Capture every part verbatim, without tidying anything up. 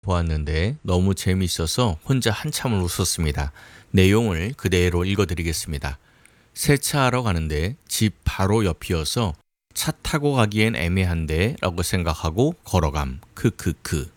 보았는데 너무 재미있어서 혼자 한참을 웃었습니다. 내용을 그대로 읽어드리겠습니다. 세차하러 가는데 집 바로 옆이어서 차 타고 가기엔 애매한데 라고 생각하고 걸어감. 크크크.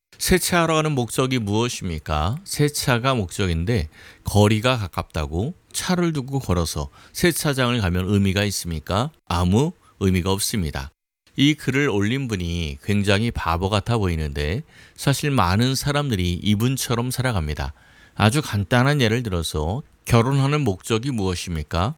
세차하러 가는 목적이 무엇입니까? 세차가 목적인데 거리가 가깝다고 차를 두고 걸어서 세차장을 가면 의미가 있습니까? 아무 의미가 없습니다. 이 글을 올린 분이 굉장히 바보 같아 보이는데 사실 많은 사람들이 이분처럼 살아갑니다. 아주 간단한 예를 들어서 결혼하는 목적이 무엇입니까?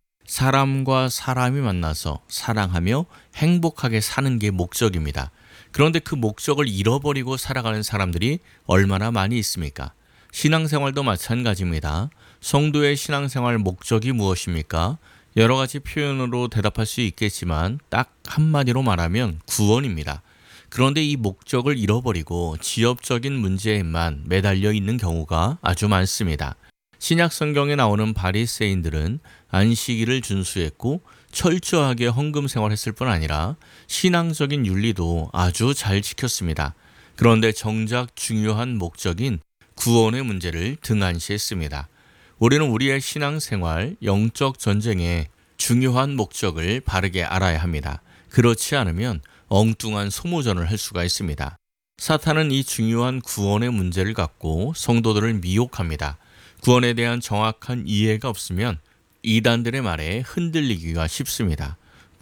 사람과 사람이 만나서 사랑하며 행복하게 사는 게 목적입니다. 그런데 그 목적을 잃어버리고 살아가는 사람들이 얼마나 많이 있습니까? 신앙생활도 마찬가지입니다. 성도의 신앙생활 목적이 무엇입니까? 여러 가지 표현으로 대답할 수 있겠지만 딱 한마디로 말하면 구원입니다. 그런데 이 목적을 잃어버리고 지엽적인 문제에만 매달려 있는 경우가 아주 많습니다. 신약 성경에 나오는 바리새인들은 안식일을 준수했고 철저하게 헌금 생활했을 뿐 아니라 신앙적인 윤리도 아주 잘 지켰습니다. 그런데 정작 중요한 목적인 구원의 문제를 등한시했습니다. 우리는 우리의 신앙생활, 영적 전쟁의 중요한 목적을 바르게 알아야 합니다. 그렇지 않으면 엉뚱한 소모전을 할 수가 있습니다. 사탄은 이 중요한 구원의 문제를 갖고 성도들을 미혹합니다. 구원에 대한 정확한 이해가 없으면 이단들의 말에 흔들리기가 쉽습니다.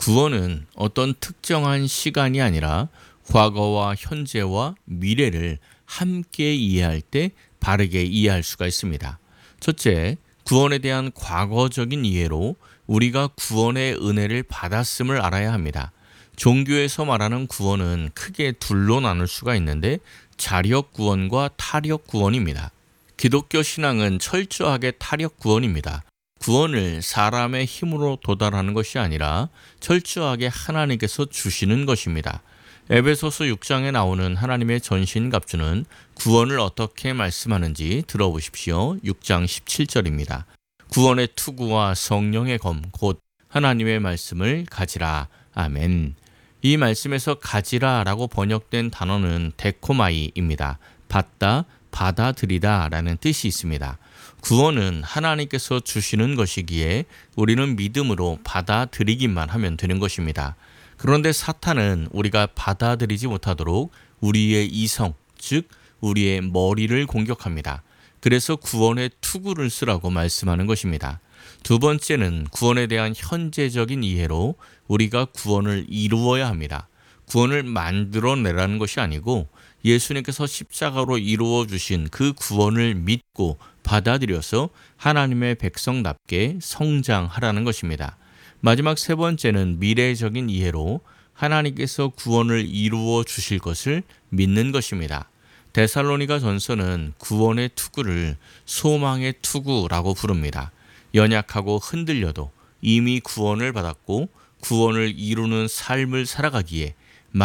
구원은 어떤 특정한 시간이 아니라 과거와 현재와 미래를 함께 이해할 때 바르게 이해할 수가 있습니다. 첫째, 구원에 대한 과거적인 이해로 우리가 구원의 은혜를 받았음을 알아야 합니다. 종교에서 말하는 구원은 크게 둘로 나눌 수가 있는데 자력 구원과 타력 구원입니다. 기독교 신앙은 철저하게 타력 구원입니다. 구원을 사람의 힘으로 도달하는 것이 아니라 철저하게 하나님께서 주시는 것입니다. 에베소서 육 장에 나오는 하나님의 전신갑주는 구원을 어떻게 말씀하는지 들어보십시오. 육 장 십칠 절입니다. 구원의 투구와 성령의 검, 곧 하나님의 말씀을 가지라. 아멘. 이 말씀에서 가지라 라고 번역된 단어는 데코마이입니다. 받다, 받아들이다 라는 뜻이 있습니다. 구원은 하나님께서 주시는 것이기에 우리는 믿음으로 받아들이기만 하면 되는 것입니다. 그런데 사탄은 우리가 받아들이지 못하도록 우리의 이성, 즉 우리의 머리를 공격합니다. 그래서 구원의 투구를 쓰라고 말씀하는 것입니다. 두 번째는 구원에 대한 현재적인 이해로 우리가 구원을 이루어야 합니다. 구원을 만들어내라는 것이 아니고 예수님께서 십자가로 이루어 주신 그 구원을 믿고 받아들여서 하나님의 백성답게 성장하라는 것입니다. 마지막 세 번째는 미래적인 이해로 하나님께서 구원을 이루어 주실 것을 믿는 것입니다. 데살로니가 전서는 구원의 투구를 소망의 투구라고 부릅니다. 연약하고 흔들려도 이미 구원을 받았고 구원을 이루는 삶을 살아가기에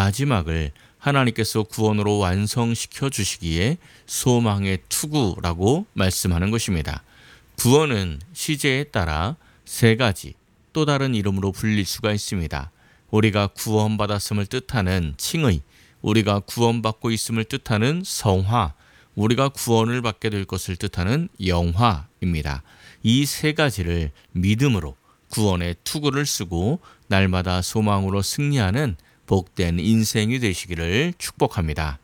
마지막을 하나님께서 구원으로 완성시켜 주시기에 소망의 투구라고 말씀하는 것입니다. 구원은 시제에 따라 세 가지 또 다른 이름으로 불릴 수가 있습니다. 우리가 구원받았음을 뜻하는 칭의, 우리가 구원받고 있음을 뜻하는 성화, 우리가 구원을 받게 될 것을 뜻하는 영화입니다. 이 세 가지를 믿음으로 구원의 투구를 쓰고 날마다 소망으로 승리하는 복된 인생이 되시기를 축복합니다.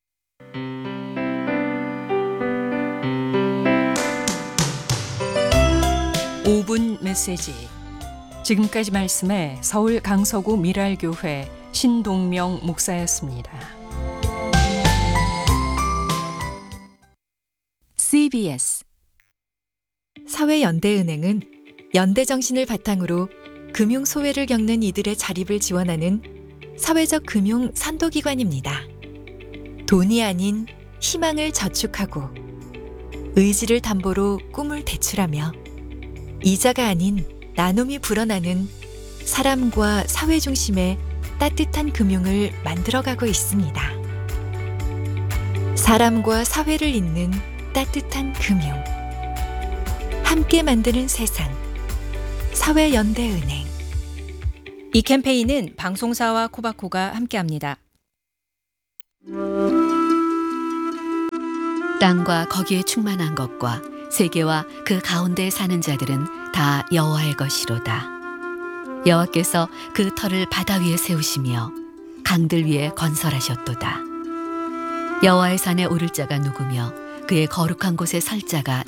오 분 메시지. 지금까지 말씀에 서울 강서구 미랄교회 신동명 목사였습니다. 씨비에스 사회연대은행은 연대정신을 바탕으로 금융 소외를 겪는 이들의 자립을 지원하는 사회적 금융 선도기관입니다. 돈이 아닌 희망을 저축하고 의지를 담보로 꿈을 대출하며 이자가 아닌 나눔이 불어나는 사람과 사회 중심의 따뜻한 금융을 만들어가고 있습니다. 사람과 사회를 잇는 따뜻한 금융. 함께 만드는 세상. 사회연대은행. 이 캠페인은 방송사와 코바코가 함께합니다. 땅과 거기에 충만한 것과 세계와 그 가운데 사는 자들은 다 여호와의 것이로다. 여호와께서 그 터를 바다 위에 세우시며 강들 위에 건설하셨도다. 여호와의 산에 오를 자가 누구며 그의 거룩한 곳에 설 자가